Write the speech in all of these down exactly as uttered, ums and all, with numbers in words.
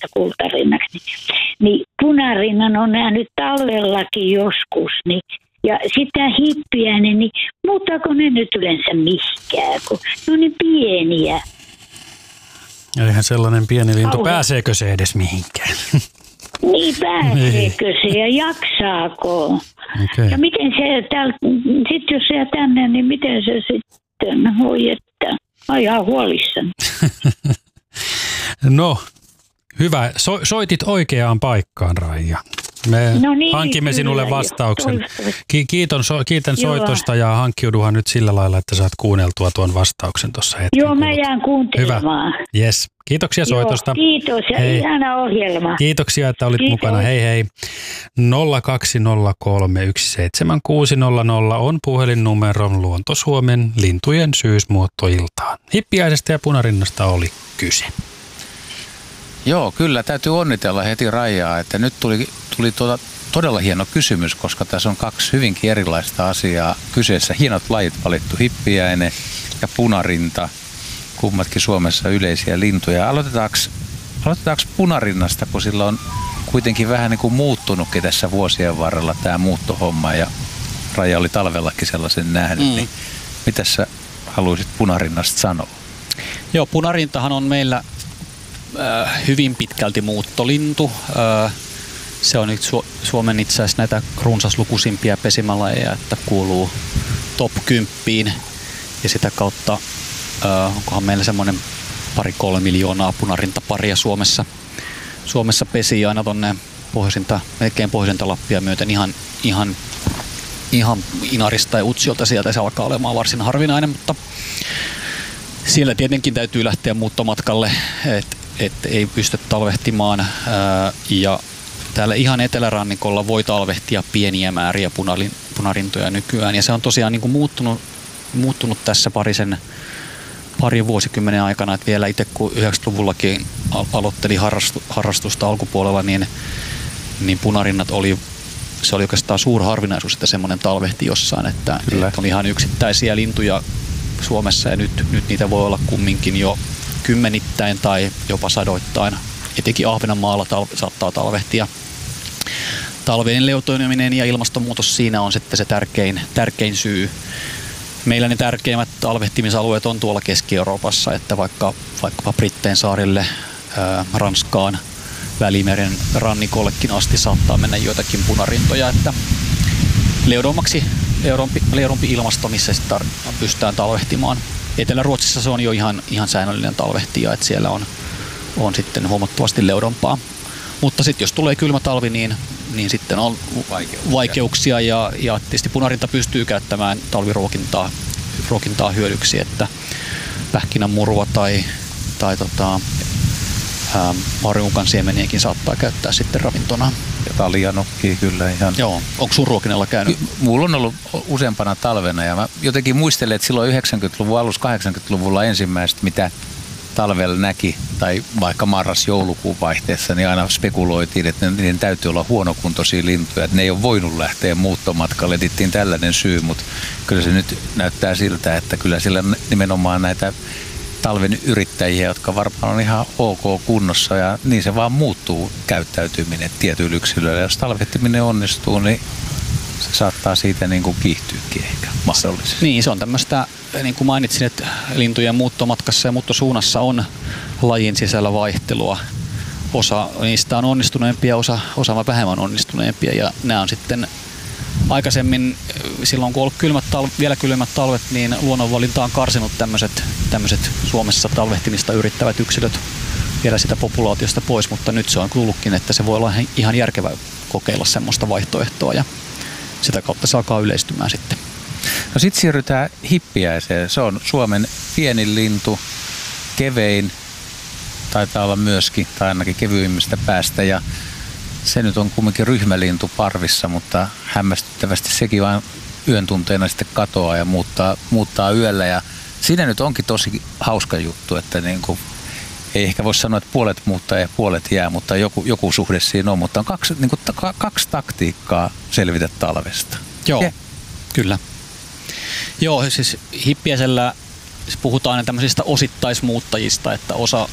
Suomessa kultarinnaksi, niin, niin punarinnan on nähnyt talvellakin joskus, niin, ja sitten hippiäinen, niin muuttaako ne nyt yleensä mihinkään, kun ne on niin pieniä. Eihän sellainen pieni lintu, Kauhe. pääseekö se edes mihinkään? Niin pääseekö se ja jaksaako? Okay. Ja miten se, sitten jos se jää tänne, niin miten se sitten hoidetaan? Mä ihan huolissani. No, hyvä. So, soitit oikeaan paikkaan, Raija. Me no niin, hankimme kyllä, sinulle vastauksen. Ki- kiiton, so, kiitän Joo. soitosta ja hankkiuduhan nyt sillä lailla, että saat kuunneltua tuon vastauksen tuossa hetken. Joo, mä kuluttua. jään kuuntelemaan. Hyvä. Yes. Kiitoksia soitosta. Joo, kiitos ja hei. Ihana ohjelma. Kiitoksia, että olit Kiitos. mukana. Hei hei. nolla kaksi nolla kolme yksi seitsemän kuusi nolla nolla on puhelinnumero Luonto-Suomen lintujen syysmuuttoiltaan. Hippiäisestä ja punarinnasta oli kyse. Joo, kyllä. Täytyy onnitella heti Raijaa, että nyt tuli, tuli tuota todella hieno kysymys, koska tässä on kaksi hyvinkin erilaista asiaa kyseessä. Hienot lajit valittu, hippiäinen ja punarinta, kummatkin Suomessa yleisiä lintuja. Aloitetaanko, aloitetaanko punarinnasta, kun sillä on kuitenkin vähän niin kuin muuttunutkin tässä vuosien varrella tämä muuttohomma ja Raija oli talvellakin sellaisen nähnyt. Mm. Niin mitäs sä haluaisit punarinnasta sanoa? Joo, punarintahan on meillä äh, hyvin pitkälti muuttolintu. Äh, se on nyt Su- Suomen itse asiassa näitä runsaslukuisimpia pesimälajeja, että kuuluu top kymppiin ja sitä kautta äh, onkohan meillä semmoinen pari kolme miljoonaa punarintaparia Suomessa. Suomessa pesii aina tonne pohjoisinta, melkein pohjoisinta Lappia myöten ihan, ihan, ihan Inarista ja Utsiolta sieltä se alkaa olemaan varsin harvinainen, mutta siellä tietenkin täytyy lähteä muuttomatkalle, että et ei pysty talvehtimaan ää, ja täällä ihan etelärannikolla voi talvehtia pieniä määriä punalin, punarintoja nykyään ja se on tosiaan niin kuin muuttunut, muuttunut tässä parisen pari vuosikymmenen aikana, että vielä itse kun yhdeksänkymmentäluvullakin aloitteli harrastu, harrastusta alkupuolella, niin, niin punarinnat oli, se oli oikeastaan suurharvinaisuus, että semmoinen talvehti jossain, että, että oli ihan yksittäisiä lintuja Suomessa ja nyt, nyt niitä voi olla kumminkin jo kymmenittäin tai jopa sadoittain. Etenkin Ahvenanmaalla tal- saattaa talvehtia. Talvien leutoineminen ja ilmastonmuutos siinä on sitten se tärkein, tärkein syy. Meillä ne tärkeimmät talvehtimisalueet on tuolla Keski-Euroopassa, että vaikka vaikkapa Brittein saarille, ää, Ranskaan, Välimeren rannikollekin asti saattaa mennä joitakin punarintoja, että leudommaksi leudumpi, leudumpi ilmasto, missä sitä pystytään talvehtimaan. Etelä-Ruotsissa se on jo ihan, ihan säännöllinen talvehtija, että siellä on, on sitten huomattavasti leudompaa. Mutta sitten jos tulee kylmä talvi, niin, niin sitten on vaikeuksia, vaikeuksia ja, ja tietysti punarinta pystyy käyttämään talviruokintaa ruokintaa hyödyksi, että pähkinänmurua tai, tai tota, marjunkan siemeniäkin saattaa käyttää sitten ravintona. Ja talianokkia kyllä ihan. Joo. Onko sun ruokinnalla käynyt? Mulla on ollut useampana talvena ja mä jotenkin muistelen, että silloin yhdeksänkymmentäluvun alussa, kahdeksankymmentäluvulla ensimmäistä, mitä talvella näki, tai vaikka marras-joulukuun vaihteessa, niin aina spekuloitiin, että niiden täytyy olla huonokuntoisia lintuja, että ne ei ole voinut lähteä muuttomatkalle. Etittiin tällainen syy, mutta kyllä se nyt näyttää siltä, että kyllä sillä nimenomaan näitä talven yrittäjiä, jotka varmaan on ihan ok kunnossa, ja niin se vaan muuttuu käyttäytyminen tietyillä yksilöillä. Jos talvehtiminen onnistuu, niin se saattaa siitä niin kuin kiihtyäkin ehkä mahdollisesti. Niin, se on tämmöistä, niin kuin mainitsin, että lintujen muuttomatkassa ja muuttosuunnassa on lajin sisällä vaihtelua. Osa niistä on onnistuneempia, osa, osa vähemmän onnistuneempia, ja nämä on sitten aikaisemmin, silloin kun on ollut kylmät talvet, vielä kylmät talvet, niin luonnonvalinta on karsinut tämmöiset, tämmöiset Suomessa talvehtimista yrittävät yksilöt vielä sitä populaatiosta pois, mutta nyt se on tullutkin, että se voi olla ihan järkevä kokeilla semmoista vaihtoehtoa, ja sitä kautta se alkaa yleistymään sitten. No sitten siirrytään hippiäiseen. Se on Suomen pienin lintu, kevein, taitaa olla myöskin, tai ainakin kevyimmistä päästä, ja se nyt on kumminkin ryhmälintu parvissa, mutta hämmästyttävästi sekin vain yön tunteena sitten katoaa ja muuttaa, muuttaa yöllä, ja siinä nyt onkin tosi hauska juttu, että niin kuin, ei ehkä voi sanoa, että puolet muuttaa ja puolet jää, mutta joku, joku suhde siinä on, mutta on kaksi, niin kuin, kaksi taktiikkaa selvitä talvesta. Joo, ja. Kyllä. Joo, siis hippiäisellä siis puhutaan aina tämmöisistä osittaismuuttajista, että osa,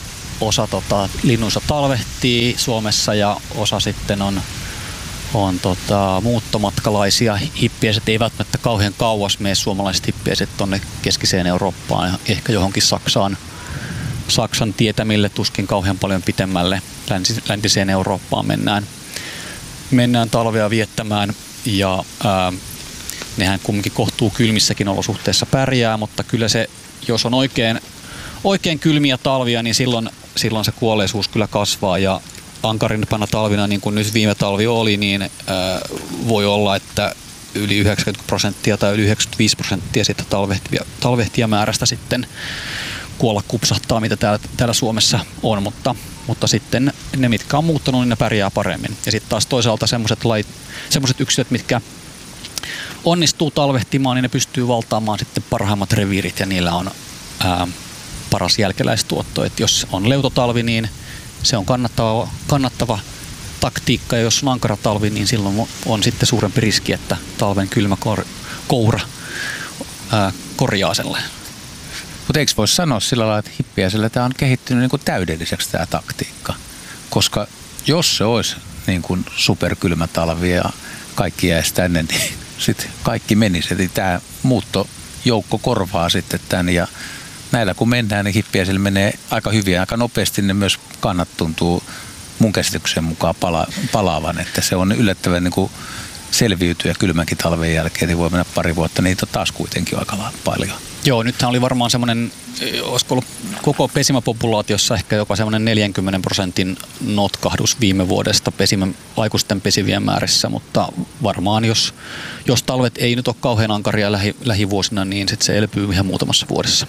osa tota, linnuista talvehtii Suomessa ja osa sitten on, on tota, muuttomatkalaisia. Hippiäiset ei välttämättä kauhean kauas mene, suomalaiset hippiäiset tuonne keskiseen Eurooppaan, ehkä johonkin Saksaan, Saksan tietämille, tuskin kauhean paljon pitemmälle läntiseen Eurooppaan mennään, mennään talvea viettämään ja ää, nehän kumminkin kohtuu kylmissäkin olosuhteissa pärjää, mutta kyllä se, jos on oikein, oikein kylmiä talvia, niin silloin, silloin se kuolleisuus kyllä kasvaa ja ankarimpana talvina, niin kuin nyt viime talvi oli, niin ää, voi olla, että yli yhdeksänkymmentä prosenttia tai yli yhdeksänkymmentäviisi prosenttia siitä talvehtijamäärästä sitten kuolla kupsahtaa, mitä täällä, täällä Suomessa on, mutta, mutta sitten ne, mitkä on muuttanut, niin ne pärjää paremmin. Ja sitten taas toisaalta semmoiset lait, semmoiset yksilöt, mitkä onnistuu talvehtimaan, niin ne pystyy valtaamaan sitten parhaimmat reviirit ja niillä on ää, paras jälkeläistuotto. Et jos on leutotalvi, niin se on kannattava, kannattava taktiikka ja jos on ankara talvi, niin silloin on sitten suurempi riski, että talven kylmä kor, koura ää, korjaa sellainen. Mutta eikö voisi sanoa sillä lailla, että hippiäisellä tämä on kehittynyt niin kuin täydelliseksi tämä taktiikka? Koska jos se olisi niin kuin superkylmä talvi ja kaikki jäisi tänne, niin sitten kaikki menisi. Eli tämä muuttojoukko korvaa sitten tämän ja näillä kun mennään, niin hippiäisillä menee aika hyvin. Aika nopeasti ne myös kannat tuntuu mun käsityksen mukaan pala- palaavan, että se on yllättävän niin kuin selviytyä kylmänkin talven jälkeen, niin voi mennä pari vuotta, niitä on taas kuitenkin aika paljon. Joo, nythän oli varmaan semmoinen, olisiko ollut koko pesimäpopulaatiossa ehkä jopa semmoinen neljänkymmenen prosentin notkahdus viime vuodesta pesimä, aikuisten pesivien määrissä, mutta varmaan jos, jos talvet ei nyt ole kauhean ankaria lähi, lähivuosina, niin sitten se elpyy ihan muutamassa vuodessa.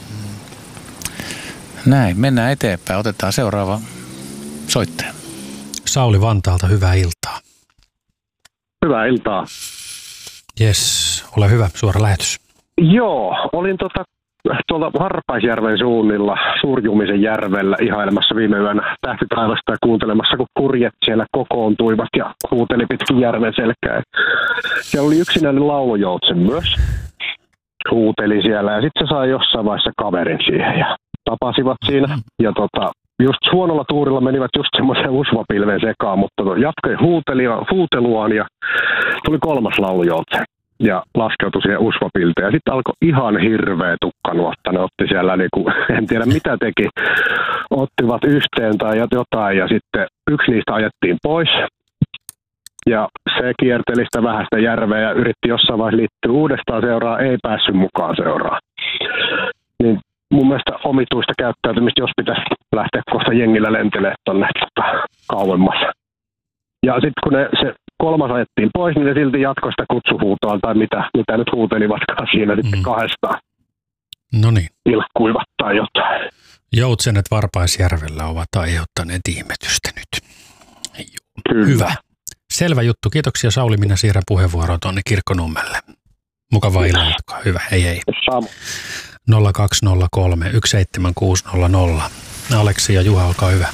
Näin, mennään eteenpäin. Otetaan seuraava soittaja. Sauli Vantaalta, hyvää iltaa. Hyvää iltaa. Jes, ole hyvä, suora lähetys. Joo, olin tota, tuolla Harpaisjärven suunnilla Suurjumisen järvellä ihailemassa viime yönä tähtitaivasta ja kuuntelemassa, kun kurjet siellä kokoontuivat ja huuteli pitkin järven selkää. Siellä oli yksinäinen laulujoutsen myös. Huuteli siellä ja sitten se sai jossain vaiheessa kaverin siihen ja tapasivat siinä. Ja tota, just huonolla tuurilla menivät just semmoisen usvapilven sekaan, mutta jatkoi huuteluaan ja tuli kolmas laulujoutsen. Ja laskeutui siihen usvapilteen. Ja sitten alkoi ihan hirveä tukkanuotta. Ne otti siellä, niinku, en tiedä mitä teki, ottivat yhteen tai jotain. Ja sitten yksi niistä ajettiin pois. Ja se kierteli sitä vähäistä järveä ja yritti jossain vaiheessa liittyä uudestaan seuraa, ei päässyt mukaan seuraa. Niin mun mielestä omituista käyttäytymistä, jos pitäisi lähteä kohta jengillä lentelemään tuonne tota, kauemmas. Ja sitten kun ne, se kolmas ajettiin pois, niin ne silti jatkoi sitä kutsuhuutoa tai mitä, mitä nyt huutelivatkaan siinä sitten mm. kahdestaan. No niin. Ilkkuivat tai jotain. Joutsenet Varpaisjärvellä ovat aiheuttaneet ihmetystä nyt. Kyllä. Hyvä. Selvä juttu. Kiitoksia Sauli. Minä siirrän puheenvuoroon tuonne Kirkkonummelle. Mukavaa illanjatkoa. Hyvä. Hei hei. Samu. nolla kaksi nolla kolme yksi seitsemän kuusi nolla nolla. Aleksi ja Juha, olkaa hyvä.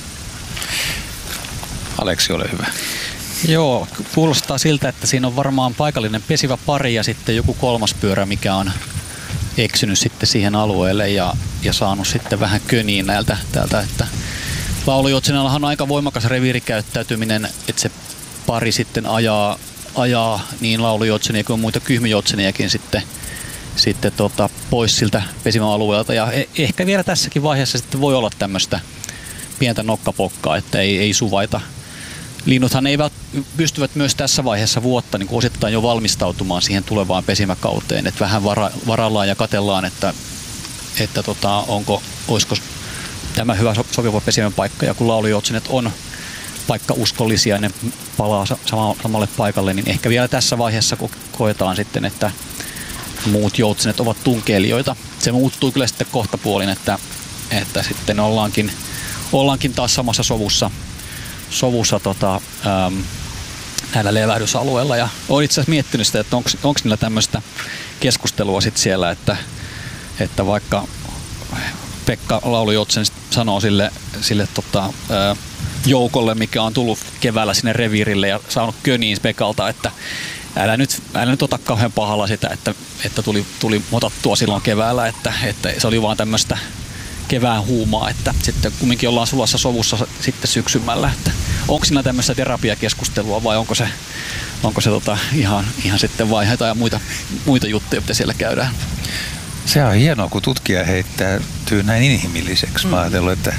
Aleksi, ole hyvä. Joo, kuulostaa siltä, että siinä on varmaan paikallinen pesivä pari ja sitten joku kolmas pyörä, mikä on eksynyt sitten siihen alueelle ja, ja saanut sitten vähän köniin näiltä täältä, että laulujoutsenellahan on aika voimakas reviirikäyttäytyminen, että se pari sitten ajaa, ajaa niin laulujoutsenia kuin muita kyhmyjoutseniakin sitten, sitten tota, pois siltä pesimäalueelta ja e- ehkä vielä tässäkin vaiheessa sitten voi olla tämmöistä pientä nokkapokkaa, että ei, ei suvaita. Linnuthan eivät pystyvät myös tässä vaiheessa vuotta niin osittain jo valmistautumaan siihen tulevaan pesimäkauteen, että vähän vara, varallaan ja katellaan, että, että tota, onko, olisiko tämä hyvä sopiva pesimän paikka, ja kun laulujoutsenet on paikka uskollisia ja ne palaa samalle paikalle, niin ehkä vielä tässä vaiheessa kun koetaan sitten, että muut joutsenet ovat tunkeilijoita. Se muuttuu kyllä sitten kohtapuolin, että, että sitten ollaankin, ollaankin taas samassa sovussa sovussa tota, ähm, näillä levähdysalueilla. Ja olen itse asiassa miettinyt sitä, että onko niillä tämmöistä keskustelua sit siellä, että, että vaikka Pekka Laulujoutsen sanoo sille, sille tota, äh, joukolle, mikä on tullut keväällä sinne reviirille ja saanut köniin Pekalta, että älä nyt, älä nyt ota kauhean pahalla sitä, että, että tuli, tuli motattua silloin keväällä, että, että se oli vaan tämmöistä kevään huumaa, että sitten kumminkin ollaan sulassa sovussa sitten syksymällä, että onko siinä tämmöistä terapiakeskustelua vai onko se, onko se tota ihan, ihan sitten vaiheita ja muita, muita juttuja, mitä siellä käydään? Se on hienoa, kun tutkija heittäytyy näin inhimilliseksi. Mä ajattelin, että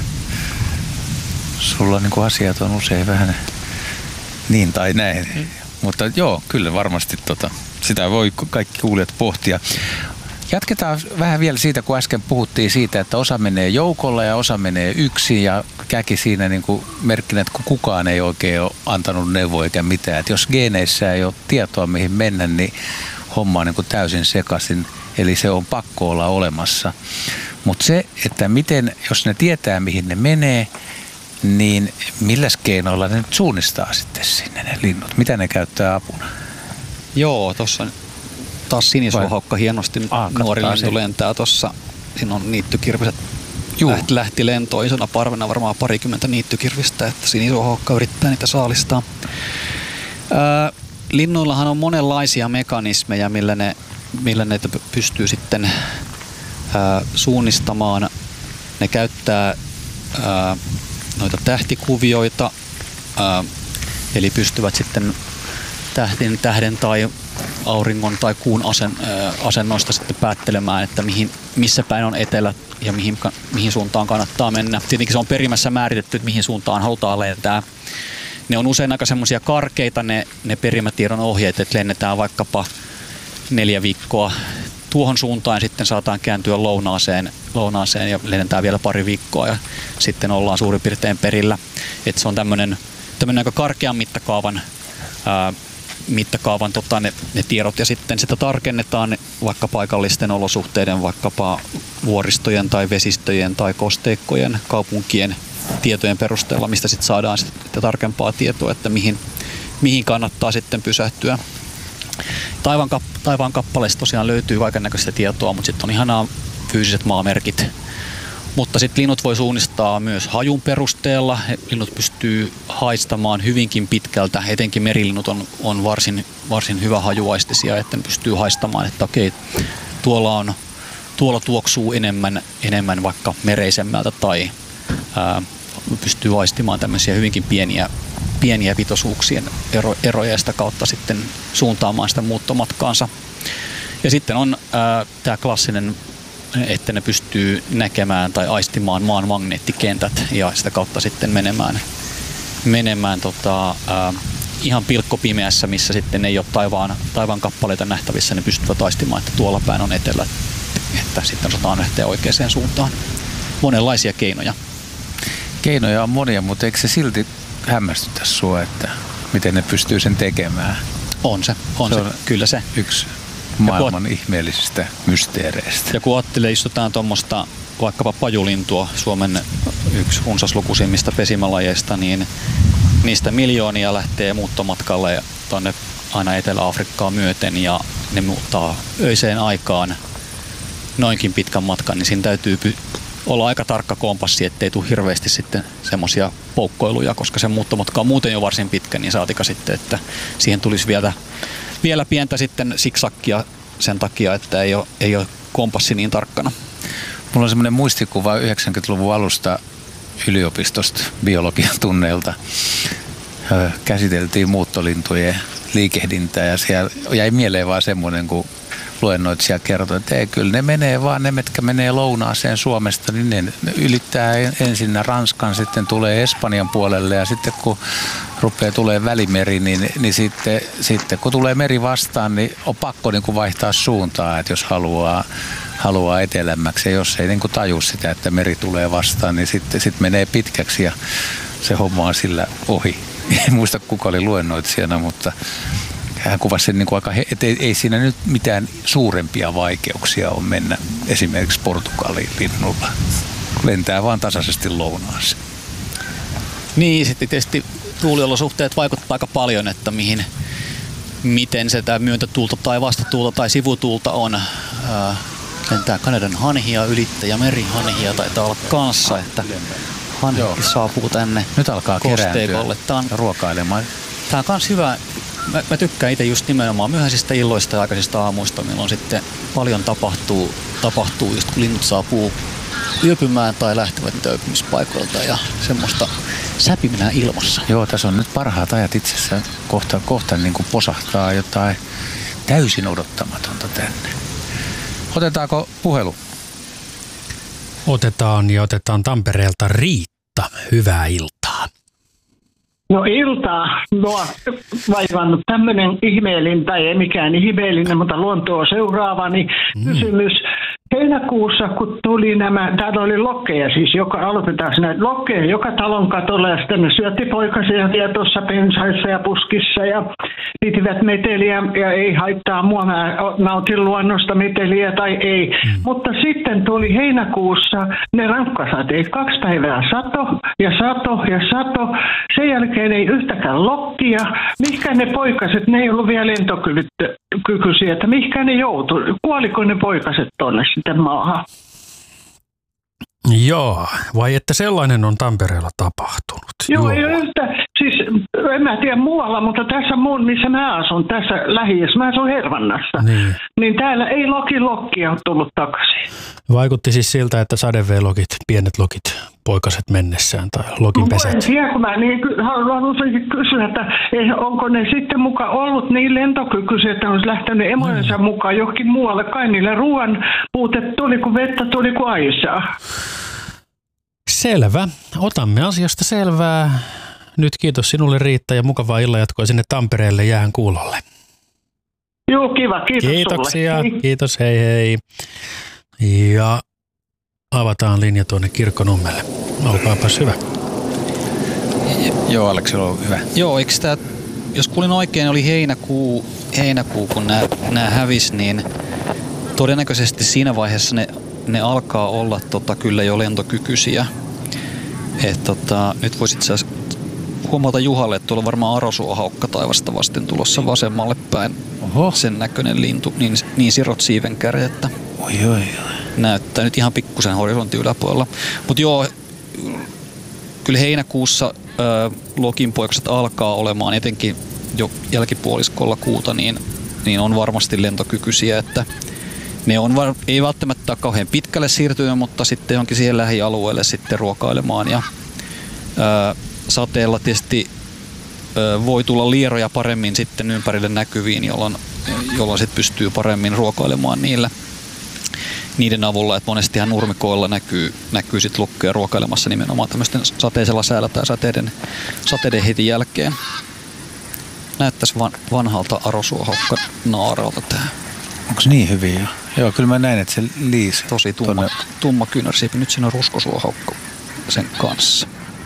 sulla niin kuin asiat on usein vähän niin tai näin. Mm. Mutta joo, kyllä varmasti tota, sitä voi kaikki kuulijat pohtia. Jatketaan vähän vielä siitä, kun äsken puhuttiin siitä, että osa menee joukolla ja osa menee yksin ja käki siinä niin kuin merkkinä, että kukaan ei oikein ole antanut neuvoa eikä mitään. Että jos geeneissä ei ole tietoa mihin mennä, niin homma on niin kuin täysin sekaisin. Eli se on pakko olla olemassa. Mutta se, että miten, jos ne tietää mihin ne menee, niin milläs keinoilla ne nyt suunnistaa sitten sinne ne linnut? Mitä ne käyttää apuna? Joo, tuossa taas sinisuohaukka hienosti ah, nuori lintu lentää tuossa. Siinä on niittykirviset. Lähti, lähti lentoon isona parvena varmaan parikymmentä niittykirvistä, että sinisuohaukka yrittää niitä saalistaa. Ää, linnuillahan on monenlaisia mekanismeja, millä ne, millä ne pystyy sitten ää, suunnistamaan. Ne käyttää ää, noita tähtikuvioita, ää, eli pystyvät sitten tähden, tähden tai auringon tai kuun asen, ää, asennoista sitten päättelemään, että mihin, missä päin on etelä ja mihin, mihin suuntaan kannattaa mennä. Tietenkin se on perimässä määritetty, että mihin suuntaan halutaan lentää. Ne on usein aika semmoisia karkeita ne, ne perimätiedon ohjeet, että lennetään vaikkapa neljä viikkoa tuohon suuntaan ja sitten saataan kääntyä lounaaseen, lounaaseen ja lennetään vielä pari viikkoa ja sitten ollaan suurin piirtein perillä. Että se on tämmöinen aika karkean mittakaavan, ää, mittakaavan tota, ne, ne tiedot ja sitten sitä tarkennetaan vaikka paikallisten olosuhteiden, vaikkapa vuoristojen tai vesistöjen tai kosteikkojen, kaupunkien tietojen perusteella, mistä sitten saadaan sitten tarkempaa tietoa, että mihin, mihin kannattaa sitten pysähtyä. Taivaan, kap- taivaan kappaleista tosiaan löytyy kaikennäköistä tietoa, mutta sitten on ihanaa fyysiset maamerkit. Mutta sitten linnut voi suunnistaa myös hajun perusteella. Linnut pystyy haistamaan hyvinkin pitkältä. Etenkin merilinnut on, on varsin, varsin hyvä hajuaistisia, että ne pystyy haistamaan, että okei, tuolla, on, tuolla tuoksuu enemmän, enemmän vaikka mereisemmältä tai ää, pystyy aistimaan tämmöisiä hyvinkin pieniä pieniä pitoisuuksien ero, eroja ja sitä kautta sitten suuntaamaan sitä muuttomatkaansa. Ja sitten on tämä klassinen, että ne pystyy näkemään tai aistimaan maan magneettikentät ja sitä kautta sitten menemään, menemään tota, ää, ihan pilkkopimeässä, missä sitten ei ole taivaan, taivaan kappaleita nähtävissä, ne pystyvät aistimaan, että tuolla päin on etelä, että sitten osataan lähteä oikeaan suuntaan. Monenlaisia keinoja. Keinoja on monia, mutta eikö se silti hämmästytä sua, että miten ne pystyy sen tekemään? On se, on se, se on kyllä se. Yksi maailman kun, ihmeellisistä mysteereistä. Ja kun ajattelee, istutaan tuommoista vaikkapa pajulintua, Suomen yksi runsaslukuisimmista pesimälajeista, niin niistä miljoonia lähtee muuttomatkalle tuonne aina Etelä-Afrikkaan myöten ja ne muuttaa öiseen aikaan noinkin pitkän matkan, niin siinä täytyy py- olla aika tarkka kompassi, ettei tule hirveästi sitten semmoisia poukkoiluja, koska se muuttomatka on muuten jo varsin pitkä, niin saatika sitten, että siihen tulisi vielä, vielä pientä sitten siksakkia sen takia, että ei ole, ei ole kompassi niin tarkkana. Mulla on semmoinen muistikuva yhdeksänkymmentäluvun alusta yliopistosta biologian tunneilta. Käsiteltiin muuttolintujen liikehdintää ja siellä jäi mieleen vaan semmoinen, kun luennoitsija kertoi, että ei, kyllä ne menee vaan, ne mitkä menee lounaaseen Suomesta, niin ne ylittää ensin Ranskan, sitten tulee Espanjan puolelle ja sitten kun rupeaa tulee välimeri, niin, niin sitten, sitten kun tulee meri vastaan, niin on pakko niin kuin vaihtaa suuntaa, että jos haluaa, haluaa etelämmäksi ja jos ei niin kuin taju sitä, että meri tulee vastaan, niin sitten, sitten menee pitkäksi ja se homma on sillä ohi. En muista kuka oli luennoitsijana, mutta hän kuvasi sen niin kuin aika, että ei, ei siinä nyt mitään suurempia vaikeuksia ole mennä esimerkiksi Portugaliin linnulla. Lentää vaan tasaisesti lounaaseen. Niin, sitten tietysti tuuliolosuhteet vaikuttaa aika paljon, että mihin, miten se tämä myöntötuulta tai vastatuulta tai sivutuulta on. Ää, lentää Kanadan hanhia, ylittäjä merihanhia taitaa olla kanssa, että hanhikin saapuu tänne nyt alkaa kosteikolle. Tää on ruokailemaan. Tämä on myös hyvä. Mä, mä tykkään itse just nimenomaan myöhäisistä illoista ja aikaisista aamuista, milloin sitten paljon tapahtuu, tapahtuu just kun linnut saapuu yöpymään tai lähtevät niitä yöpymispaikoilta ja semmoista säpiminää ilmassa. Joo, tässä on nyt parhaat ajat itse asiassa. Kohta, kohta niin kuin posahtaa jotain täysin odottamatonta tänne. Otetaanko puhelu? Otetaan ja otetaan Tampereelta Riitta. Hyvää iltaa. No iltaa. Mua vaivannut tämmöinen ihmeellinen, tai ei mikään ihmeellinen, mutta luontoa seuraavani mm. kysymys. Heinäkuussa, kun tuli nämä, täällä oli lokkeja siis, joka aloitetaan näitä lokkeja joka talon katolla ja sitten ne syötti poikasia ja tuossa pensaissa ja puskissa ja pitivät meteliä ja ei haittaa mua, mä nautin luonnosta meteliä tai ei. Mm. Mutta sitten tuli heinäkuussa ne rankkasateet, kaksi päivää sato ja sato ja sato. Sen jälkeen ei yhtäkään lokkia. Mihinkä ne poikaset, ne ei ollut vielä lentokykyisiä, että mihinkä ne joutui? Kuoliko ne poikaset tonne sitten maahan? Joo, vai että sellainen on Tampereella tapahtunut? Joo, ei yhtä, siis en mä tiedä muualla, mutta tässä muun, missä mä asun, tässä lähiössä, mä asun Hervannassa, niin, niin täällä ei loki lokkia tullut takaisin. Vaikutti siis siltä, että sadeveelokit, pienet lokit, poikaset mennessään tai lokin pesät. En tiedä, kun mä niin haluaisin kysyä, että onko ne sitten mukaan ollut niin lentokykyisiä, että olisi lähtenyt emojensa mm. mukaan johonkin muualle. Kai niille ruoan puute tuli, kun vettä tuli, kuin aisaa. Selvä. Otamme asiasta selvää. Nyt kiitos sinulle Riitta ja mukavaa illanjatkoa sinne Tampereelle jäähän kuulolle. Joo, kiva. Kiitos Kiitoksia. Sulle. Kiitos, hei hei. Ja avataan linja tuonne Kirkkonummelle. Olkaapas hyvä. Joo, Aleksi, ole hyvä. Joo, eikö tämä, jos kuulin oikein, oli heinäkuu, heinäkuu kun nämä, nämä hävisi, niin todennäköisesti siinä vaiheessa ne, ne alkaa olla tota, kyllä jo lentokykyisiä. Et, tota, nyt voisi itse asiassa huomata Juhalle, että tuolla on varmaan arosuohaukka taivasta vasten tulossa vasemmalle päin. Oho. Sen näköinen lintu, niin, niin sirot siivenkärje, että oi, oi, oi. Näyttää nyt ihan pikkusen horisontin yläpuolella. Mutta joo, kyllä heinäkuussa äh, lokinpoikaset alkaa olemaan etenkin jo jälkipuoliskolla kuuta, niin, niin on varmasti lentokykyisiä, että ne on var- ei välttämättä kauhean pitkälle siirtyä, mutta sitten johonkin siihen lähialueelle sitten ruokailemaan. Ja, äh, sateella tietysti äh, voi tulla lieroja paremmin sitten ympärille näkyviin, jolloin, jolloin sitten pystyy paremmin ruokailemaan niillä. Niiden avulla, että monestihan nurmikoilla näkyy, näkyy sit lukkoja ruokailemassa nimenomaan tämmöisten sateisella säällä tai sateiden, sateiden heti jälkeen. Näyttäisi van, vanhalta arosuohaukka naaralta tää. Onko niin hyvin jo? Joo, kyllä mä näin, että se liisi. Tosi tumma, tumma kyynärsiipi. Nyt siinä on ruskosuohaukko sen kanssa.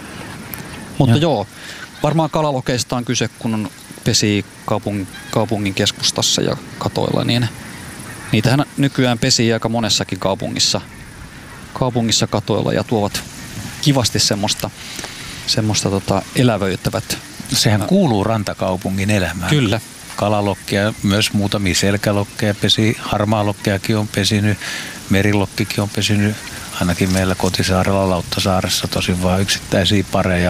Mutta joo, joo varmaan kalalokeista on kyse, kun on pesi kaupungin, kaupungin keskustassa ja katoilla, niin niitähän nykyään pesii aika monessakin kaupungissa, kaupungissa katoilla ja tuovat kivasti semmoista, semmoista tota elävöittävät. Sehän kuuluu rantakaupungin elämään. Kyllä. Kalalokkeja, myös muutamia selkälokkeja pesi, harmaalokkejakin on pesinyt, merilokkikin on pesinyt, ainakin meillä kotisaarella Lauttasaaressa tosin vaan yksittäisiä pareja.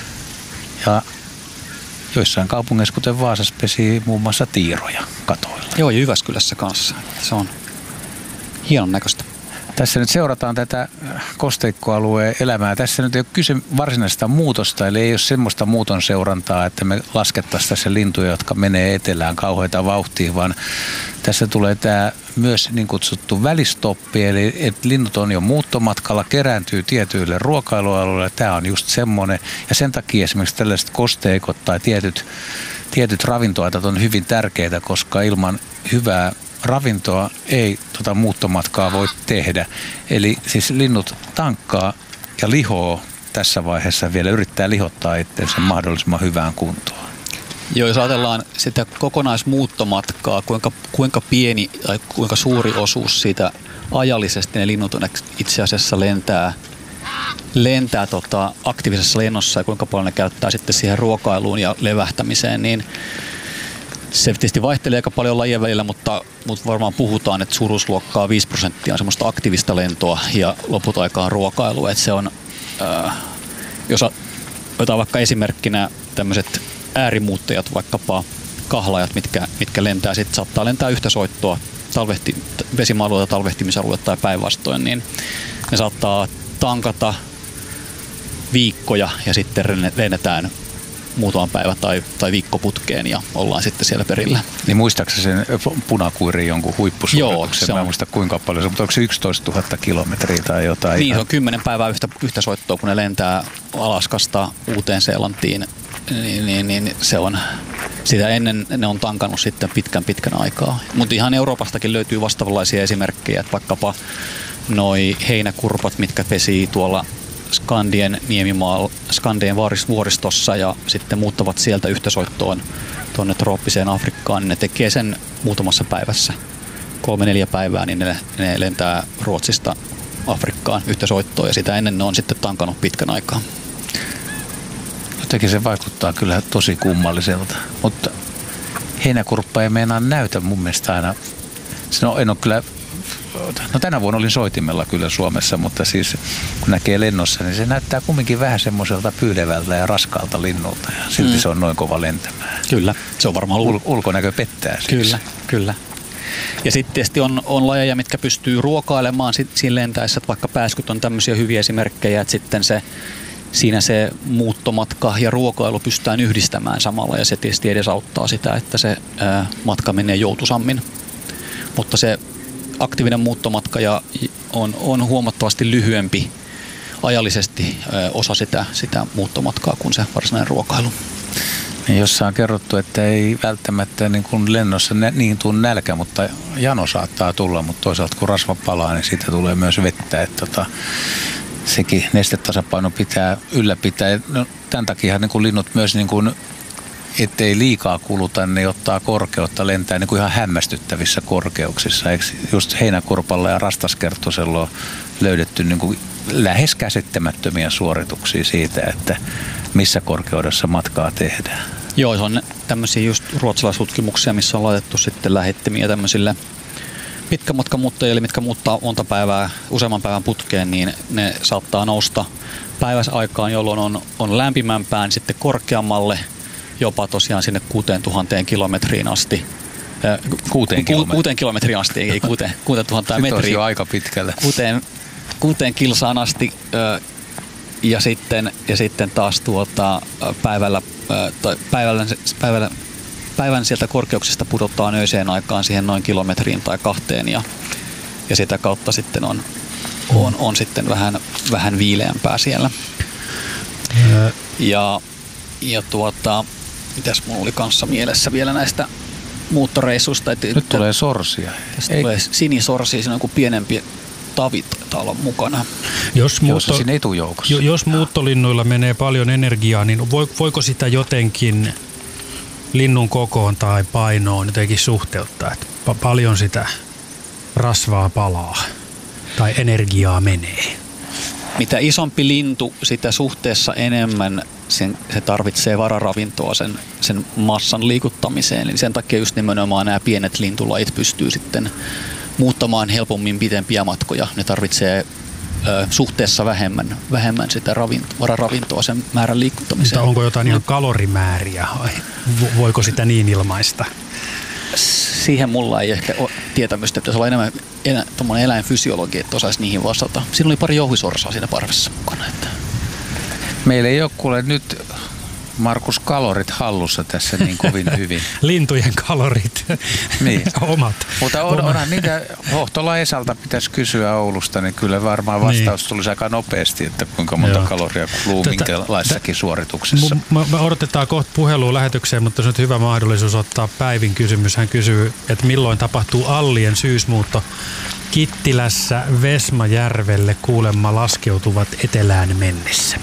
Ja joissain kaupungeissa, kuten Vaasassa, pesi muun muassa tiiroja katoilla. Joo, ja Jyväskylässä kanssa. Se on hienon näköistä. Tässä nyt seurataan tätä kosteikkoalueen elämää. Tässä nyt ei ole kyse varsinaisesta muutosta, eli ei ole semmoista muuton seurantaa, että me laskettaisiin tässä lintuja, jotka menee etelään kauheita vauhtia, vaan tässä tulee tämä myös niin kutsuttu välistoppi, eli että linnut on jo muuttomatkalla, kerääntyy tietyille ruokailualueille. Tämä on just semmoinen, ja sen takia esimerkiksi tällaiset kosteikot tai tietyt, tietyt ravintoaitat on hyvin tärkeitä, koska ilman hyvää ravintoa ei tota muuttomatkaa voi tehdä. Eli siis linnut tankkaa ja lihoo tässä vaiheessa vielä, yrittää lihottaa itseensä mahdollisimman hyvään kuntoon. Joo, jos ajatellaan sitä kokonaismuuttomatkaa, kuinka, kuinka pieni tai kuinka suuri osuus siitä ajallisesti ne linnut itse asiassa lentää, lentää tota, aktiivisessa lennossa ja kuinka paljon ne käyttää sitten siihen ruokailuun ja levähtämiseen, niin se tietysti vaihtelee aika paljon lajien välillä, mutta, mutta varmaan puhutaan, että suuruusluokkaa viisi prosenttia on semmoista aktiivista lentoa ja loput aikaan ruokailua. Että se on, äh, jos otetaan vaikka esimerkkinä tämmöiset äärimuuttajat, vaikkapa kahlajat, mitkä, mitkä lentää, sitten saattaa lentää yhtä soittoa talvehti, vesimaa-alueita, talvehtimisalueita tai päinvastoin, niin ne saattaa tankata viikkoja ja sitten lennetään muutaman päivän tai, tai viikkoputkeen ja ollaan sitten siellä perillä. Niin muistaakseni sen punakuirin jonkun huippusuorituksen? Joo, Mä en muista kuinka paljon se, mutta onko se yksitoistatuhatta kilometriä tai jotain? Niin, se on kymmenen päivää yhtä, yhtä soittoa, kun ne lentää Alaskasta Uuteen-Seelantiin, niin, niin, niin se on, sitä ennen ne on tankannut sitten pitkän pitkän aikaa. Mutta ihan Euroopastakin löytyy vastaavanlaisia esimerkkejä, että vaikkapa noi heinäkurpat, mitkä pesii tuolla Skandien niemimaalla, Skandien vuoristossa ja sitten muuttavat sieltä yhtäsoittoon tuonne trooppiseen Afrikkaan, niin ne tekee sen muutamassa päivässä. Kolme, neljä päivää, niin ne, ne lentää Ruotsista Afrikkaan yhtäsoittoon ja sitä ennen ne on sitten tankannut pitkän aikaa. Jotenkin se vaikuttaa kyllä tosi kummalliselta, mutta heinäkurppa ei meinaa näytä mun mielestä aina. No, en ole kyllä, no tänä vuonna olin soitimella kyllä Suomessa, mutta siis kun näkee lennossa, niin se näyttää kumminkin vähän semmoiselta pyylevältä ja raskaalta linnulta ja silti mm. se on noin kova lentämään. Kyllä, se on varmaan Ul- ulkonäkö pettää siis. Kyllä, kyllä. Ja sitten tietysti on, on lajeja, mitkä pystyy ruokailemaan sit, siinä lentäessä, että vaikka pääskyt on tämmöisiä hyviä esimerkkejä, että sitten se siinä se muuttomatka ja ruokailu pystytään yhdistämään samalla ja se tietysti edesauttaa sitä, että se ää, matka menee joutuisammin. Mutta se aktiivinen muuttomatka ja on, on huomattavasti lyhyempi ajallisesti ää, osa sitä, sitä muuttomatkaa kuin se varsinainen ruokailu. Niin jossa on kerrottu, että ei välttämättä niin kuin lennossa niin tule nälkä, mutta jano saattaa tulla, mutta toisaalta kun rasva palaa, niin siitä tulee myös vettä. Että tota, sekin nestetasapaino pitää ylläpitää. No, tämän takia niin kuin linnut myös, niin kuin, ettei liikaa kuluta, niin ottaa korkeutta, lentää niin kuin ihan hämmästyttävissä korkeuksissa. Eikö just heinäkurpalla ja rastaskerttusella on löydetty niin kuin lähes käsittämättömiä suorituksia siitä, että missä korkeudessa matkaa tehdään. Joo, se on tämmöisiä just ruotsalaistutkimuksia, missä on laitettu sitten lähettimiä tämmöisille pitkämatkamuuttajille, mitkä muuttaa monta päivää, useamman päivän putkeen, niin ne saattaa nousta päiväsaikaan, jolloin on, on lämpimämpään sitten korkeammalle, jopa tosiaan sinne kuuteentuhanteen kilometriin asti. Kuuteen kilometriin? Kuuteen kilometriin asti, ei kuuteen, kuuteentuhanteen metriin. Nyt olisi jo aika pitkälle. Kuuteen, kuuteen kilsaan asti. Ja sitten, ja sitten taas tuota, päivällä, tai päivällä, päivällä, päivän sieltä korkeuksista pudotaan öiseen aikaan siihen noin kilometriin tai kahteen ja, ja sitä kautta sitten on, on, on sitten vähän, vähän viileämpää siellä. Mm. Ja, ja tuota, mitäs mulla oli kanssa mielessä vielä näistä muuttoreissuista. Että, nyt tulee sorsia. Tästä tulee sinisorsia, siinä on joku pienempi tavi taitaa olla mukana. Jos, muutto, etujoukossa. jos muuttolinnuilla menee paljon energiaa, niin voiko sitä jotenkin linnun kokoon tai painoon jotenkin suhteuttaa, että paljon sitä rasvaa palaa tai energiaa menee? Mitä isompi lintu, sitä suhteessa enemmän sen, se tarvitsee vararavintoa sen, sen massan liikuttamiseen. Eli sen takia just nimenomaan nämä pienet lintulajit pystyy sitten muuttamaan helpommin pitempiä matkoja. Ne tarvitsee ö, suhteessa vähemmän, vähemmän sitä ravinto, vararavintoa sen määrän liikuttamiseen. Mutta onko jotain ihan kalorimääriä? Voiko sitä niin ilmaista? Siihen mulla ei ehkä ole tietämystä. Pitäisi olla enemmän elä, eläinfysiologi, että osaisi niihin vastata. Siinä oli pari jouhisorsaa siinä parvessa mukana. Että. Meillä ei ole kuule nyt, Markus, kalorit hallussa tässä niin kovin hyvin. Lintujen kalorit. Niin. Omat. Mutta on, onhan niitä, Hohtola Esalta pitäisi kysyä Oulusta, niin kyllä varmaan vastaus niin tulisi aika nopeasti, että kuinka monta Joo. kaloria kuluu minkälaisessakin suorituksessa. Me, me odotetaan kohta puhelua lähetykseen, mutta se on nyt hyvä mahdollisuus ottaa Päivin kysymys. Hän kysyy, että milloin tapahtuu Allien syysmuutto. Kittilässä Vesmajärvelle kuulemma laskeutuvat etelään mennessä.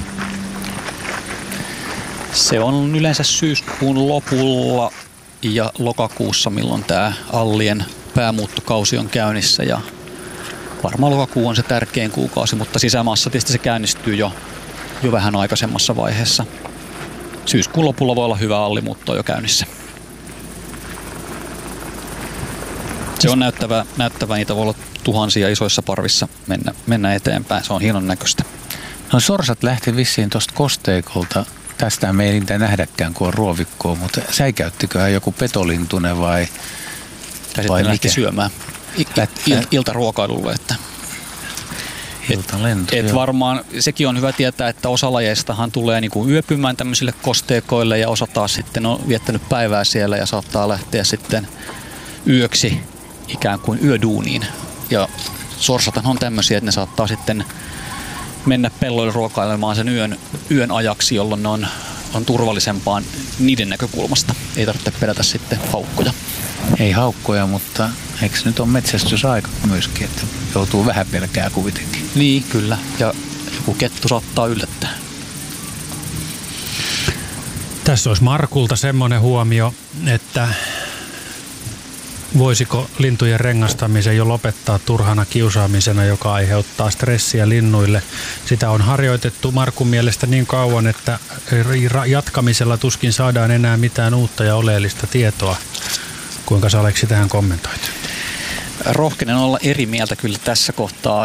Se on yleensä syyskuun lopulla ja lokakuussa, milloin tämä Allien päämuuttokausi on käynnissä. Ja varmaan lokakuu on se tärkein kuukausi, mutta sisämaassa tietysti se käynnistyy jo, jo vähän aikaisemmassa vaiheessa. Syyskuun lopulla voi olla hyvä allimuutto jo käynnissä. Se on näyttävä, näyttävä niitä voi olla tuhansia isoissa parvissa mennä, mennä eteenpäin. Se on hienon näköistä. No sorsat lähti vissiin tuosta kosteikolta. Tästä me ei niitä nähdäkään, kun on ruovikkoa, mutta säikäyttiköhän joku petolintunen vai, vai mikä? Lähti syömään. il, iltaruokailulle. Että, et, et varmaan sekin on hyvä tietää, että osa lajeistahan tulee niinku yöpymään tämmöisille kosteikoille ja osa taas sitten on viettänyt päivää siellä ja saattaa lähteä sitten yöksi ikään kuin yöduuniin. Ja sorsathan on tämmöisiä, että ne saattaa sitten mennä pelloille ruokailemaan sen yön, yön ajaksi, jolloin ne on, on turvallisempaa niiden näkökulmasta. Ei tarvitse pelätä sitten haukkoja. Ei haukkoja, mutta eikö nyt ole metsästysaika myöskin, että joutuu vähän pelkää kuitenkin? Niin, kyllä. Ja joku kettu saattaa yllättää. Tässä olisi Markulta semmoinen huomio, että voisiko lintujen rengastamisen jo lopettaa turhana kiusaamisena, joka aiheuttaa stressiä linnuille. Sitä on harjoitettu Markun mielestä niin kauan, että jatkamisella tuskin saadaan enää mitään uutta ja oleellista tietoa. Kuinka sä Aleksi tähän kommentoit? Rohkenen olla eri mieltä kyllä tässä kohtaa.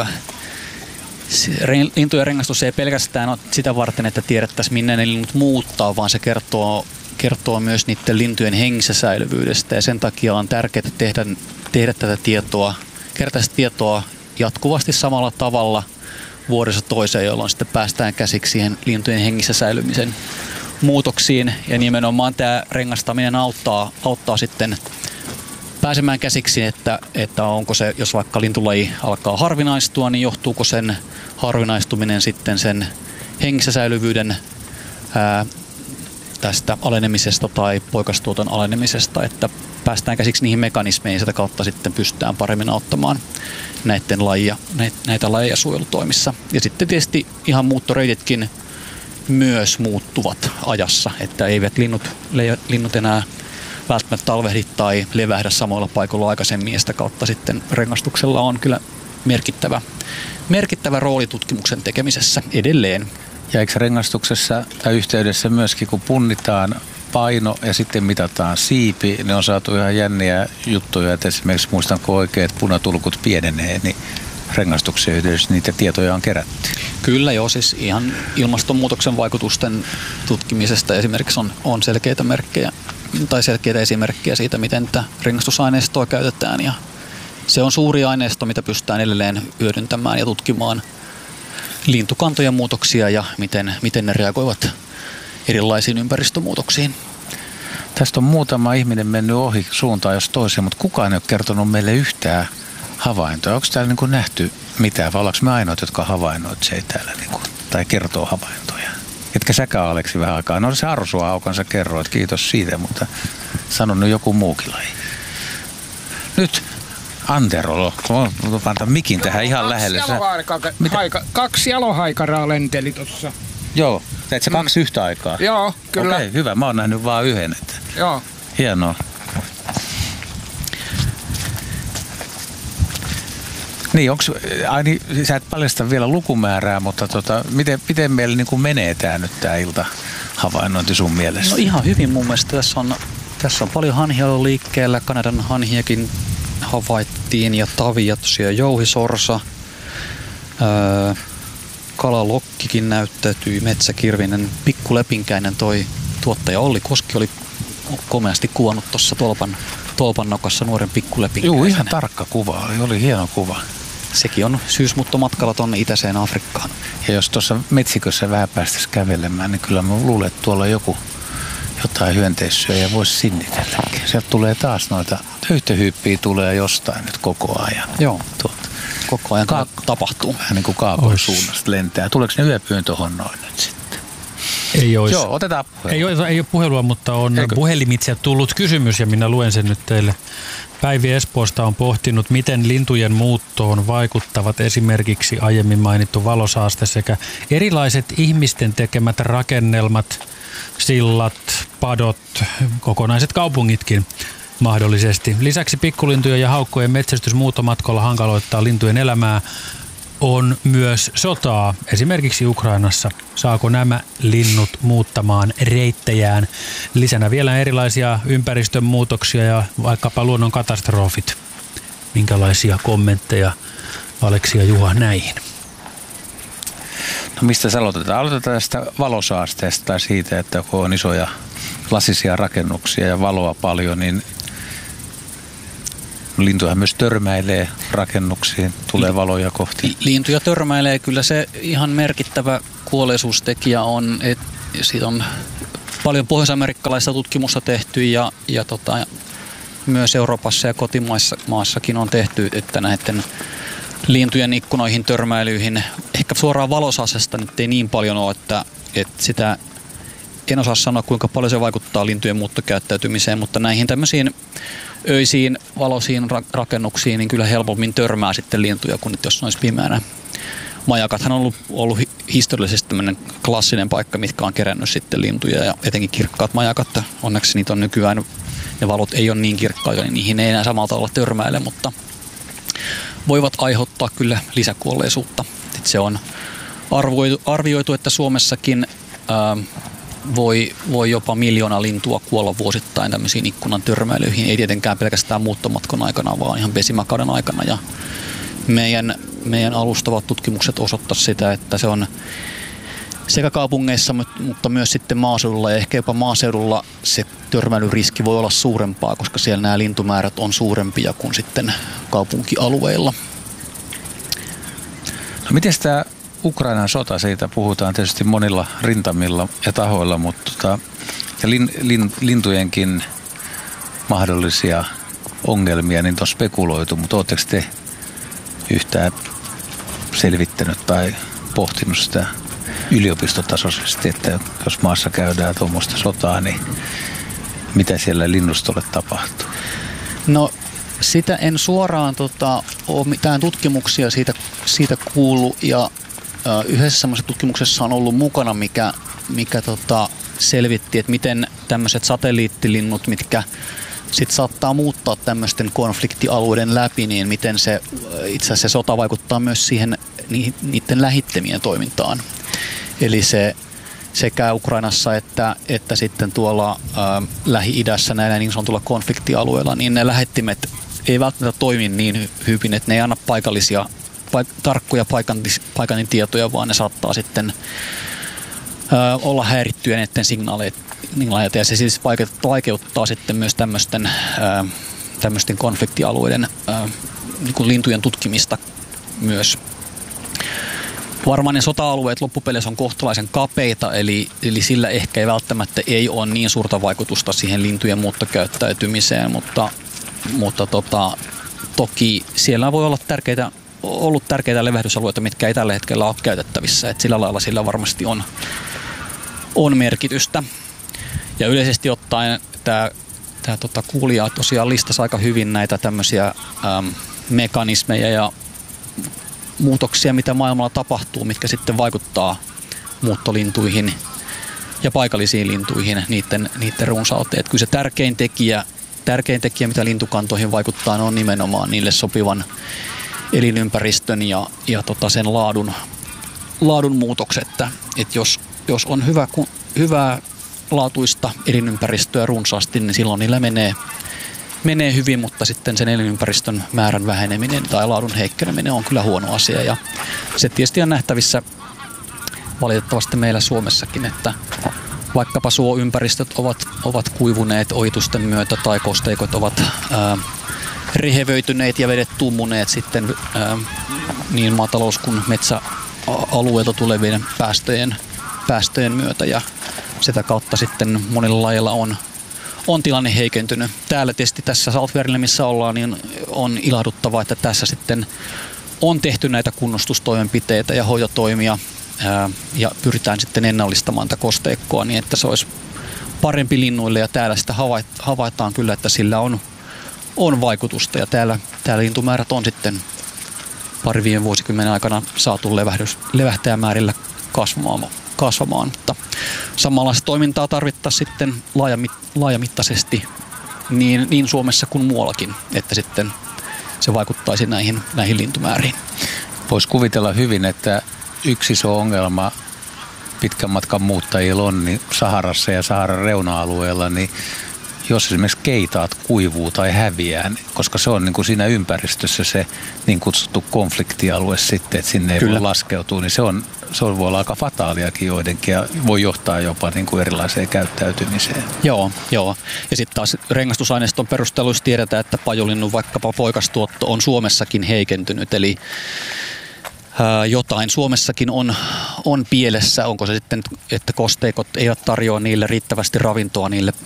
Lintujen rengastus ei pelkästään ole sitä varten, että tiedettäisiin minne ne linnut muuttaa, vaan se kertoo kertoo myös niiden lintujen hengissä säilyvyydestä ja sen takia on tärkeää tehdä, tehdä tätä tietoa, kerätä tietoa jatkuvasti samalla tavalla vuodessa toiseen, jolloin sitten päästään käsiksi siihen lintujen hengissä säilymisen muutoksiin ja nimenomaan tämä rengastaminen auttaa, auttaa sitten pääsemään käsiksi, että, että onko se, jos vaikka lintulaji alkaa harvinaistua, niin johtuuko sen harvinaistuminen sitten sen hengissä säilyvyyden ää, tästä alenemisesta tai poikastuoton alenemisesta, että päästään käsiksi niihin mekanismeihin ja sitä kautta sitten pystytään paremmin auttamaan näiden lajia, näitä lajeja suojelutoimissa. Ja sitten tietysti ihan muuttoreititkin myös muuttuvat ajassa, että eivät linnut, linnut enää välttämättä talvehdi tai levähdä samoilla paikoilla aikaisemmin ja sitä kautta sitten rengastuksella on kyllä merkittävä, merkittävä rooli tutkimuksen tekemisessä edelleen. Ja eikö rengastuksessa tai yhteydessä myöskin, kun punnitaan paino ja sitten mitataan siipi, ne on saatu ihan jänniä juttuja, että esimerkiksi muistanko oikein, että punatulkut pienenee, niin rengastuksen yhteydessä niitä tietoja on kerätty. Kyllä joo, siis ihan ilmastonmuutoksen vaikutusten tutkimisesta esimerkiksi on, on selkeitä merkkejä tai selkeitä esimerkkejä siitä, miten tätä rengastusaineistoa käytetään ja se on suuri aineisto, mitä pystytään edelleen hyödyntämään ja tutkimaan lintukantojen muutoksia ja miten, miten ne reagoivat erilaisiin ympäristömuutoksiin. Tästä on muutama ihminen mennyt ohi suuntaan jos toiseen, mutta kukaan ei ole kertonut meille yhtään havaintoa. Onko täällä niin kuin nähty mitään vai ollaanko me ainoat, jotka havainnoitsee täällä niin kuin, tai kertoo havaintoja? Etkä säkään Aleksi vähän aikaa. No se Arsua Haukansa kerroit, kiitos siitä, mutta sanon nyt joku muukin laji. Nyt Antero, pantaa mikin tähän ihan kaksi lähelle. Jalohaika, kaksi jalohaikaraa lenteli tuossa. Joo, teit sä kaksi mm. yhtä aikaa? Joo, kyllä. Okei, hyvä. Mä oon nähnyt vaan yhden. Että. Joo. Hienoa. Niin, onks, ai niin, sä et paljasta vielä lukumäärää, mutta tota, miten, miten meillä niin kuin menee tää nyt tää ilta havainnointi sun mielestä? No ihan hyvin mun mielestä. Tässä on, tässä on paljon hanhia liikkeellä. Kanadan hanhiakin havaittiin ja tavia tosiaan jouhisorsa. Öö, kalalokkikin näyttäytyi, metsäkirvinen, pikkulepinkäinen toi tuottaja Olli Koski oli komeasti kuvannut tuossa tolpan, tolpan nokassa nuoren pikkulepinkäisen. Joo, ihan tarkka kuva, oli, oli hieno kuva. Sekin on syysmuuttomatkalla tuonne itäiseen Afrikkaan. Ja jos tuossa metsikössä vähän päästäisiin kävelemään, niin kyllä mä luulen, että tuolla joku jotain hyönteissyöjä voisi sinnitelläkin. Sieltä tulee taas noita töyhtöhyyppiä tulee jostain nyt koko ajan. Joo, tuolta. Koko ajan Ka- tapahtuu. Vähän niin kuin kaakon suunnasta lentää. Tuleeko ne yöpyyn tuohon noin nyt sitten? Ei olisi. Joo, otetaan puhelua. Ei ole, ei ole puhelua, mutta on Eikö? puhelimitse tullut kysymys ja minä luen sen nyt teille. Päivi Espoosta on pohtinut, miten lintujen muuttoon vaikuttavat esimerkiksi aiemmin mainittu valosaaste sekä erilaiset ihmisten tekemät rakennelmat, sillat, padot, kokonaiset kaupungitkin mahdollisesti. Lisäksi pikkulintujen ja haukkojen metsästys muuttomatkalla hankaloittaa lintujen elämää. On myös sotaa, esimerkiksi Ukrainassa. Saako nämä linnut muuttamaan reittejään? Lisänä vielä erilaisia ympäristön muutoksia ja vaikkapa luonnon katastrofit. Minkälaisia kommentteja Aleksi ja Juha näihin? No mistä sä aloitetaan? Aloitetaan tästä valosaasteesta tai siitä, että kun on isoja lasisia rakennuksia ja valoa paljon, niin lintuja myös törmäilee rakennuksiin, tulee valoja kohti. Lintuja törmäilee, kyllä se ihan merkittävä kuolleisuustekijä on, että siitä on paljon pohjois-amerikkalaista tutkimusta tehty ja, ja tota, myös Euroopassa ja kotimaassakin on tehty, että näiden lintujen ikkunoihin törmäilyihin ehkä suoraan valosasesta nyt ei niin paljon ole, että, että sitä en osaa sanoa kuinka paljon se vaikuttaa lintujen muuttokäyttäytymiseen, mutta näihin tämmöisiin öisiin valoisiin rakennuksiin niin kyllä helpommin törmää sitten lintuja kuin nyt jos ne olisi pimeänä. Majakathan on ollut, ollut historiallisesti tämmöinen klassinen paikka, mitkä on kerännyt sitten lintuja ja etenkin kirkkaat majakat. Onneksi niitä on nykyään, ne valot ei ole niin kirkkaita, niin niihin ei enää samalla tavalla törmäile, mutta voivat aiheuttaa kyllä lisäkuolleisuutta. Se on arvioitu, arvioitu että Suomessakin ää, voi, voi jopa miljoona lintua kuolla vuosittain tämmöisiin ikkunan törmäilyihin. Ei tietenkään pelkästään muuttomatkan aikana, vaan ihan pesimäkauden aikana. Ja meidän, meidän alustavat tutkimukset osoittavat sitä, että se on sekä kaupungeissa, mutta myös sitten maaseudulla ja ehkä jopa maaseudulla se törmäilyriski voi olla suurempaa, koska siellä nämä lintumäärät on suurempia kuin sitten kaupunkialueilla. No miten tämä Ukrainan sota, siitä puhutaan tietysti monilla rintamilla ja tahoilla, mutta tota, ja lin, lin, lintujenkin mahdollisia ongelmia, niin on spekuloitu, mutta oletteko te yhtään selvittänyt tai pohtinut sitä yliopistotasoisesti, että jos maassa käydään tuommoista sotaa, niin mitä siellä linnustolle tapahtuu? No sitä en suoraan tota, ole mitään tutkimuksia siitä, siitä kuullut ja ö, yhdessä semmoisessa tutkimuksessa on ollut mukana, mikä, mikä tota, selvitti, että miten tämmöiset satelliittilinnut, mitkä sitten saattaa muuttaa tämmöisten konfliktialueiden läpi, niin miten se itse asiassa se sota vaikuttaa myös siihen niiden lähittemien toimintaan. Eli se sekä Ukrainassa että, että sitten tuolla ä, Lähi-idässä näillä niin sanotulla konfliktialueilla, niin ne lähettimet ei välttämättä toimi niin hyvin, että ne ei anna paikallisia, paik- tarkkoja paikanin tietoja, vaan ne saattaa sitten ä, olla häirittyjä näiden signaaleita. Ja se siis vaikeuttaa sitten myös tämmöisten, ä, tämmöisten konfliktialueiden ä, niin kuin lintujen tutkimista myös. Varmaan ne sota-alueet loppupeleissä on kohtalaisen kapeita, eli, eli sillä ehkä ei välttämättä ei ole niin suurta vaikutusta siihen lintujen muuttokäyttäytymiseen, mutta, mutta tota, toki siellä voi olla tärkeitä, ollut tärkeitä levähdysalueita, mitkä ei tällä hetkellä ole käytettävissä, että sillä lailla sillä varmasti on, on merkitystä. Ja yleisesti ottaen tämä, tämä tota, kuulija tosiaan listasi aika hyvin näitä tämmöisiä äm, mekanismeja ja muutoksia, mitä maailmalla tapahtuu, mitkä sitten vaikuttaa muuttolintuihin ja paikallisiin lintuihin, niiden, niiden runsauteen. Kyllä se tärkein tekijä, tärkein tekijä, mitä lintukantoihin vaikuttaa, on nimenomaan niille sopivan elinympäristön ja, ja tota sen laadun, laadun muutokset. Että, että jos, jos on hyvä, hyvää laatuista elinympäristöä runsaasti, niin silloin niillä menee menee hyvin, mutta sitten sen elinympäristön määrän väheneminen tai laadun heikkeneminen on kyllä huono asia. Ja se tietysti on nähtävissä valitettavasti meillä Suomessakin, että vaikkapa suoympäristöt ovat, ovat kuivuneet ojitusten myötä tai kosteikot ovat ää, rehevöityneet ja vedet tummuneet sitten ää, niin maatalous- kuin metsäalueelta tulevien päästöjen, päästöjen myötä ja sitä kautta sitten monilla lajeilla on on tilanne heikentynyt. Täällä tietysti tässä Saltverillä, missä ollaan, niin on ilahduttavaa, että tässä sitten on tehty näitä kunnostustoimenpiteitä ja hoitotoimia ää, ja pyritään sitten ennallistamaan tätä kosteikkoa niin, että se olisi parempi linnuille ja täällä sitä havaitaan kyllä, että sillä on, on vaikutusta ja täällä, täällä lintumäärät on sitten pari viime vuosikymmenen aikana saatu levähdys, levähtäjämäärillä kasvamaan. kasvamaan, mutta samanlaista toimintaa tarvittaisiin sitten laajamittaisesti niin, niin Suomessa kuin muuallakin, että sitten se vaikuttaisi näihin, näihin lintumääriin. Voisi kuvitella hyvin, että yksi iso ongelma pitkän matkan muuttajilla on niin Saharassa ja Saharan reuna-alueella, niin jos esimerkiksi keitaat kuivuu tai häviää, koska se on niin kuin siinä ympäristössä se niin kutsuttu konfliktialue sitten, että sinne ei Kyllä. voi laskeutua, niin se on se voi olla aika fataaliakin joidenkin ja voi johtaa jopa niin kuin erilaiseen käyttäytymiseen. Joo, joo. Ja sitten taas rengastusaineiston perusteluissa tiedetään, että pajolinnun vaikkapa poikastuotto on Suomessakin heikentynyt, eli ää, jotain Suomessakin on, on pielessä. Onko se sitten, että kosteikot eivät tarjoa niille riittävästi ravintoa niille